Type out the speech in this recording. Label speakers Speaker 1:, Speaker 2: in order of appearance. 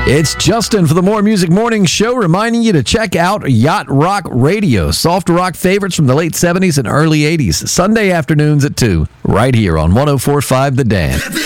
Speaker 1: It's Justin for the More Music Morning Show, reminding you to check out Yacht Rock Radio, soft rock favorites from the late 70s and early 80s, Sunday afternoons at 2, right here on 104.5 The Dan.